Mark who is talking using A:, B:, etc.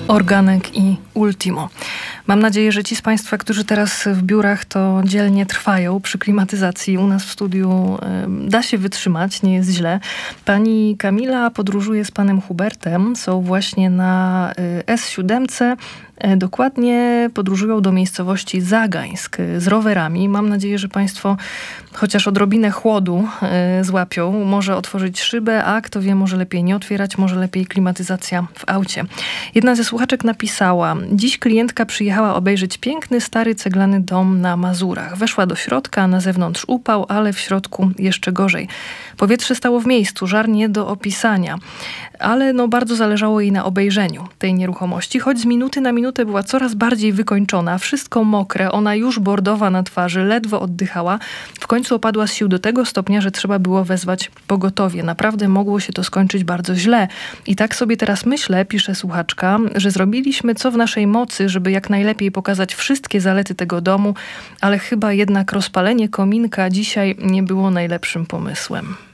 A: Organek i Ultimo. Mam nadzieję, że ci z Państwa, którzy teraz w biurach, to dzielnie trwają przy klimatyzacji. U nas w studiu da się wytrzymać, nie jest źle. Pani Kamila podróżuje z panem Hubertem. Są właśnie na S7. Dokładnie podróżują do miejscowości Zagańsk z rowerami. Mam nadzieję, że Państwo chociaż odrobinę chłodu złapią. Może otworzyć szybę, a kto wie, może lepiej nie otwierać, może lepiej klimatyzacja w aucie. Jedna ze słuchaczek napisała: dziś klientka przyjechała obejrzeć piękny, stary, ceglany dom na Mazurach. Weszła do środka, na zewnątrz upał, ale w środku jeszcze gorzej. Powietrze stało w miejscu, żar nie do opisania. Ale bardzo zależało jej na obejrzeniu tej nieruchomości, choć z minuty na minutę była coraz bardziej wykończona, wszystko mokre, ona już bordowa na twarzy, ledwo oddychała. W końcu opadła z sił do tego stopnia, że trzeba było wezwać pogotowie. Naprawdę mogło się to skończyć bardzo źle. I tak sobie teraz myślę, pisze słuchaczka, że zrobiliśmy co w naszej mocy, żeby jak najlepiej pokazać wszystkie zalety tego domu, ale chyba jednak rozpalenie kominka dzisiaj nie było najlepszym pomysłem.